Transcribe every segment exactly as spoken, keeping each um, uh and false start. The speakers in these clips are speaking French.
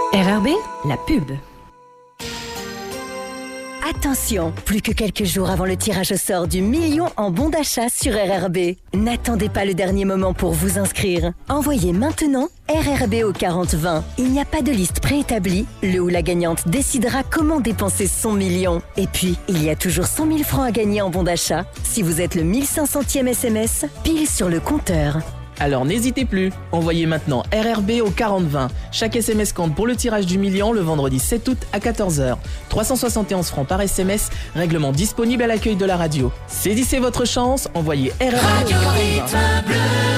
R R B, la pub. Attention, plus que quelques jours avant le tirage au sort du million en bons d'achat sur R R B. N'attendez pas le dernier moment pour vous inscrire. Envoyez maintenant R R B au quarante vingt. Il n'y a pas de liste préétablie. Le ou la gagnante décidera comment dépenser son million. Et puis, il y a toujours cent mille francs à gagner en bons d'achat si vous êtes le mille cinq centième S M S pile sur le compteur. Alors n'hésitez plus, envoyez maintenant R R B au quarante vingt. Chaque S M S compte pour le tirage du million le vendredi sept août à quatorze heures. trois cent soixante et onze francs par S M S, règlement disponible à l'accueil de la radio. Saisissez votre chance, envoyez R R B au quarante vingt.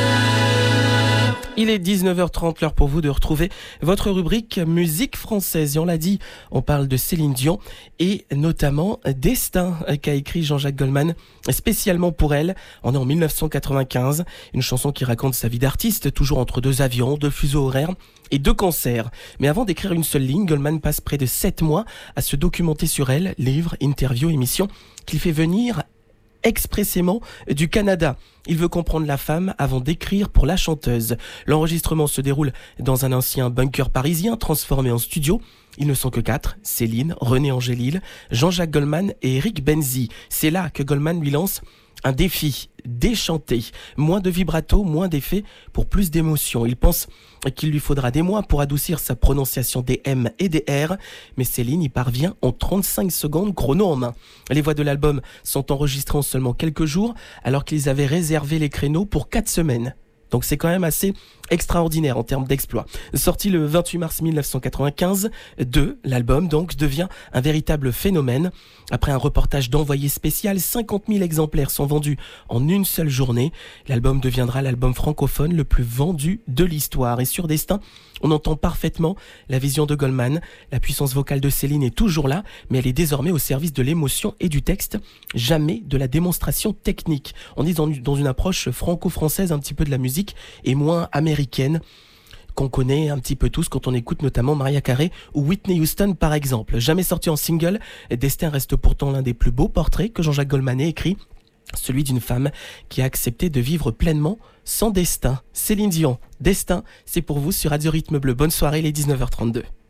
Il est dix-neuf heures trente, l'heure pour vous de retrouver votre rubrique musique française. Et on l'a dit, on parle de Céline Dion et notamment Destin qu'a écrit Jean-Jacques Goldman spécialement pour elle. On est en dix-neuf cent quatre-vingt-quinze, une chanson qui raconte sa vie d'artiste, toujours entre deux avions, deux fuseaux horaires et deux cancers. Mais avant d'écrire une seule ligne, Goldman passe près de sept mois à se documenter sur elle, livres, interviews, émissions, qu'il fait venir expressément du Canada. Il veut comprendre la femme avant d'écrire pour la chanteuse. L'enregistrement se déroule dans un ancien bunker parisien transformé en studio. Ils ne sont que quatre, Céline, René Angélil, Jean-Jacques Goldman et Eric Benzi. C'est là que Goldman lui lance un défi, déchanter, moins de vibrato, moins d'effets pour plus d'émotion. Il pense qu'il lui faudra des mois pour adoucir sa prononciation des M et des R, mais Céline y parvient en trente-cinq secondes chrono en main. Les voix de l'album sont enregistrées en seulement quelques jours, alors qu'ils avaient réservé les créneaux pour quatre semaines. Donc c'est quand même assez extraordinaire en termes d'exploit. Sorti le vingt-huit mars mille neuf cent quatre-vingt-quinze, deux, l'album donc devient un véritable phénomène. Après un reportage d'envoyé spécial, cinquante mille exemplaires sont vendus en une seule journée. L'album deviendra l'album francophone le plus vendu de l'histoire. Et sur Destin, on entend parfaitement la vision de Goldman. La puissance vocale de Céline est toujours là, mais elle est désormais au service de l'émotion et du texte, jamais de la démonstration technique. On est dans, dans une approche franco-française un petit peu de la musique et moins américaine qu'on connaît un petit peu tous quand on écoute notamment Mariah Carey ou Whitney Houston par exemple. Jamais sorti en single, Destin reste pourtant l'un des plus beaux portraits que Jean-Jacques Goldman ait écrit, celui d'une femme qui a accepté de vivre pleinement son destin. Céline Dion, Destin, c'est pour vous sur Radio Rythme Bleu. Bonne soirée, il est dix-neuf heures trente-deux.